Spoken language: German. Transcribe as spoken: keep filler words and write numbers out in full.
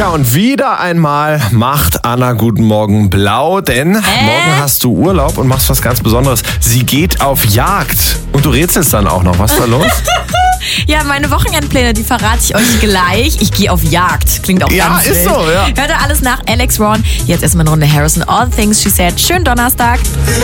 Tja, und wieder einmal macht Anna Guten Morgen blau, denn Hä? morgen hast du Urlaub und machst was ganz Besonderes. Sie geht auf Jagd. Und du rätselst dann auch noch. Was ist da los? Ja, meine Wochenendpläne, die verrate ich euch gleich. Ich gehe auf Jagd. Klingt auch Ja, ganz ist wild. so, ja. Hört ihr alles nach Alex Ron. Jetzt erstmal eine Runde Harrison. All Things She Said. Schönen Donnerstag.